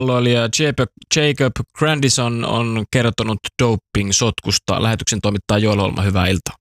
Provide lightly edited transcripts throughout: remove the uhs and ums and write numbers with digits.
Palloilija Jacob Grandison on kertonut doping-sotkusta. Lähetyksen toimittaa Joel Holma. Hyvää iltaa.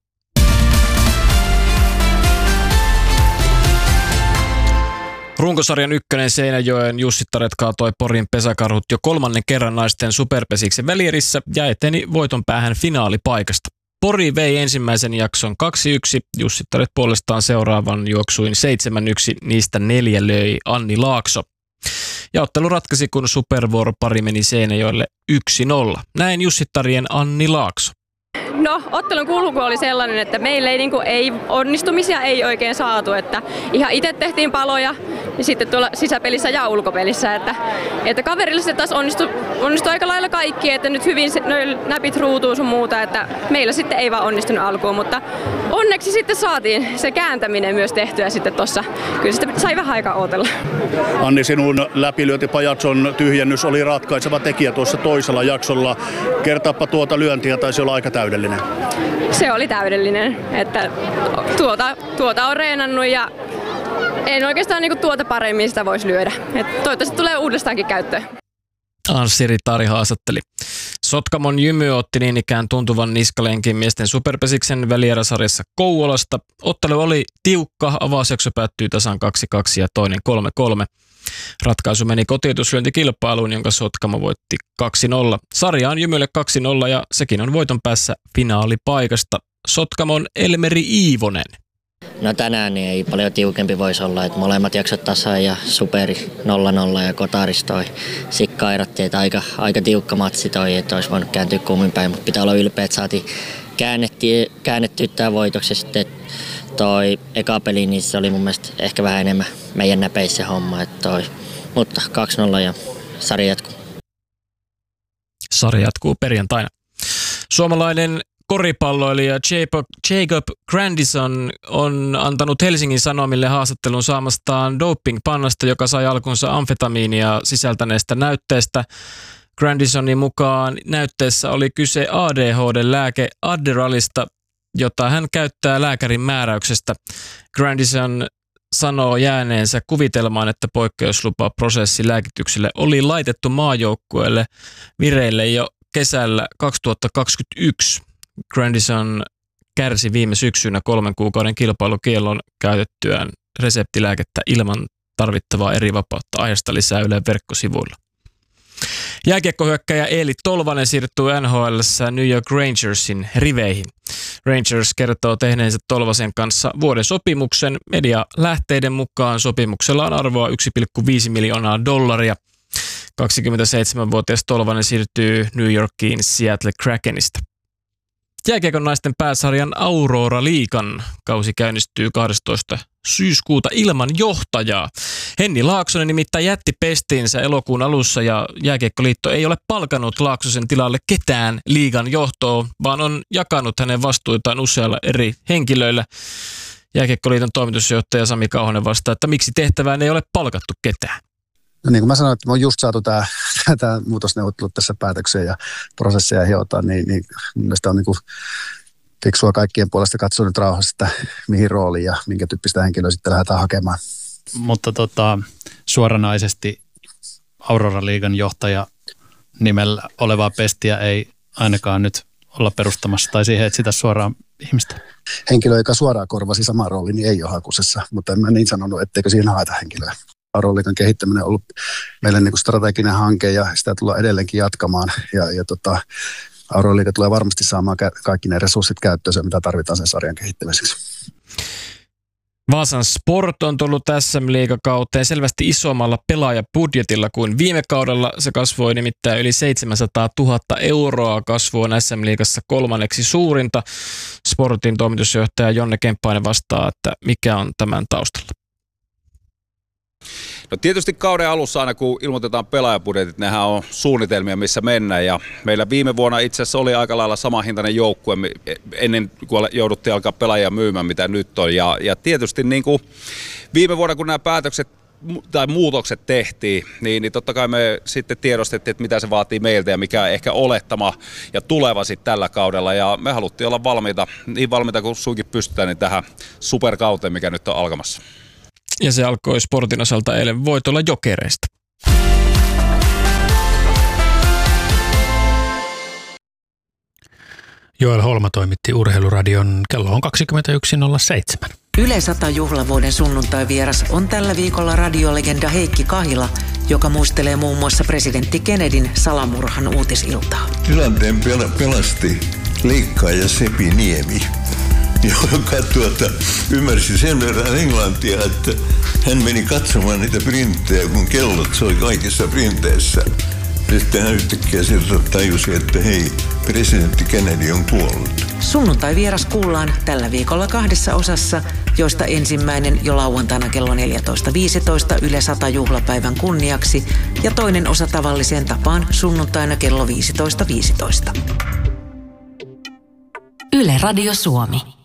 Runkosarjan ykkönen Seinäjoen Jussittaret kaatoi Porin pesäkarhut jo 3. kerran naisten superpesiksen välierissä ja eteni voiton päähän finaalipaikasta. Pori vei ensimmäisen jakson 2-1, Jussittaret puolestaan seuraavan juoksuin 7-1, niistä 4 löi Anni Laakso. Ja ottelu ratkaisi, kun supervuoropari meni Seinäjoelle 1-0. Näin Jussittarien Anni Laakso. No, ottelun kulku oli sellainen, että meillä ei onnistumisia ei oikein saatu, että ihan itse tehtiin paloja ja sitten tuolla sisäpelissä ja ulkopelissä, että kaverille se taas onnistui aika lailla kaikki, että nyt hyvin noin näpit ruutuun sun muuta, että meillä sitten ei vaan onnistunut alkuun, mutta onneksi sitten saatiin se kääntäminen myös tehtyä sitten tossa. Kyllä sitten sai vähän aikaa ootella. Anni, sinun läpilyöntipajatson tyhjennys oli ratkaiseva tekijä tuossa toisella jaksolla. Kertaappa tuota lyöntiä, taisi olla aika täydellinen. Se oli täydellinen, että tuota on reenannut ja en oikeastaan tuota paremmin sitä voisi lyödä. Et toivottavasti tulee uudestaankin käyttöön. Anssi Ritari haastatteli. Sotkamon Jymy otti niin ikään tuntuvan niskalenkin miesten superpesiksen välieräsarjassa Kouvolasta. Ottelu oli tiukka, avausjakso päättyi tasan 2-2 ja toinen 3-3. Ratkaisu meni kotiutuslyöntikilpailuun, jonka Sotkamo voitti 2-0. Sarja on Jymylle 2-0 ja sekin on voiton päässä finaalipaikasta. Sotkamon Elmeri Iivonen. No tänään niin ei paljon tiukempi voisi olla, että molemmat jaksot tasan ja superi 0-0 ja Kotaris toi Sikka erotti, että aika tiukka matsi toi, että olisi voinut kääntyä kummin päin, mutta pitää olla ylpeä, että saatiin käännettyä tämä voitoksi. Sitten toi eka peli, niin se oli mun mielestä ehkä vähän enemmän meidän näpeissä homma, mutta 2-0 ja sarja jatkuu. Sarja jatkuu perjantaina. Suomalainen koripalloilija Jacob Grandison on antanut Helsingin Sanomille haastattelun saamastaan doping-pannasta, joka sai alkunsa amfetamiinia sisältäneestä näytteestä. Grandisonin mukaan näytteessä oli kyse ADHD-lääke Adderallista, jota hän käyttää lääkärin määräyksestä. Grandison sanoo jääneensä kuvitelmaan, että poikkeuslupaprosessi lääkitykselle oli laitettu maajoukkueelle vireille jo kesällä 2021. Grandison kärsi viime syksynä 3 kuukauden kilpailukiellon käytettyään reseptilääkettä ilman tarvittavaa erivapautta. Aiheesta lisää Ylen verkkosivuilla. Jääkiekkohyökkäjä Eeli Tolvanen siirtyy NHL:ssä New York Rangersin riveihin. Rangers kertoo tehneensä Tolvasen kanssa vuoden sopimuksen. Medialähteiden mukaan sopimuksella on arvoa $1,5 miljoonaa. 27-vuotias Tolvanen siirtyy New Yorkiin Seattle Krakenista. Jääkiekon naisten pääsarjan Aurora Liigan kausi käynnistyy 12. syyskuuta ilman johtajaa. Henni Laaksonen nimittäin jätti pestiinsä elokuun alussa ja Jääkiekkoliitto ei ole palkannut Laaksosen tilalle ketään liigan johtoon, vaan on jakanut hänen vastuitaan usealla eri henkilöillä. Jääkiekkoliiton toimitusjohtaja Sami Kauhonen vastaa, että miksi tehtävään ei ole palkattu ketään. No niin kuin mä sanoin, että me on just saatu tämä muutosneuvottelut tässä päätökseen ja prosesseja hiotaan, niin mun mielestä on niin kuin fiksua kaikkien puolesta katsoa nyt rauhassa, että mihin rooliin ja minkä tyyppistä henkilöä sitten lähdetään hakemaan. Mutta suoranaisesti Aurora Liigan johtaja nimellä olevaa pestiä ei ainakaan nyt olla perustamassa tai siihen etsitä suoraan ihmistä. Henkilö, joka suoraan korvasi saman roolin, niin ei ole hakusessa, mutta en mä niin sanonut, etteikö siihen haeta henkilöä. Aurora Liigan kehittäminen on ollut meille niin kuin strateginen hanke ja sitä tullaan edelleenkin jatkamaan. Aurora Liiga tulee varmasti saamaan kaikki ne resurssit käyttöön, mitä tarvitaan sen sarjan kehittämiseksi. Vaasan Sport on tullut SM-liigakauteen selvästi isommalla pelaajabudjetilla kuin viime kaudella. Se kasvoi nimittäin yli 700 000 €. Kasvu on SM-liigassa 3. suurinta. Sportin toimitusjohtaja Jonne Kemppainen vastaa, että mikä on tämän taustalla. No tietysti kauden alussa aina kun ilmoitetaan pelaajabudjetit, nehän on suunnitelmia missä mennään ja meillä viime vuonna itse asiassa oli aika lailla samanhintainen joukkue ennen kuin jouduttiin alkaa pelaajia myymään mitä nyt on ja tietysti niin kuin viime vuonna kun nämä päätökset tai muutokset tehtiin, niin totta kai me sitten tiedostettiin, että mitä se vaatii meiltä ja mikä ehkä olettama ja tuleva sitten tällä kaudella ja me haluttiin olla valmiita, niin valmiita kuin suinkin pystytään niin tähän superkauteen, mikä nyt on alkamassa. Ja se alkoi Sportin osalta eilen voitolla Jokereista. Joel Holma toimitti Urheiluradion. Kello on 21.07. Yle 100-juhlavuoden sunnuntai-vieras on tällä viikolla radiolegenda Heikki Kahila, joka muistelee muun muassa presidentti Kennedyn salamurhan uutisiltaa. Tilanteen pelasti leikkaaja Sepi Niemi, joka ymmärsi sen verran englantia, että hän meni katsomaan niitä printtejä, kun kellot soi kaikissa printeissä. Sitten hän yhtäkkiä sieltä tajusi, että hei, presidentti Kennedy on kuollut. Sunnuntai-vieras kuullaan tällä viikolla 2 osassa, joista ensimmäinen jo lauantaina kello 14.15 Yle 100-juhlapäivän kunniaksi ja toinen osa tavalliseen tapaan sunnuntaina kello 15.15. Yle Radio Suomi.